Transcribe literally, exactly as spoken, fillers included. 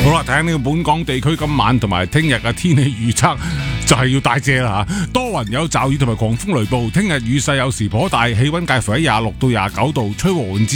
好啦，睇下呢個本港地區今晚同埋聽日嘅天氣預測就係要帶遮啦嚇，多雲有驟雨同埋狂風雷暴，聽日雨勢有時頗大，氣温介乎喺廿六到廿九度，吹和緩至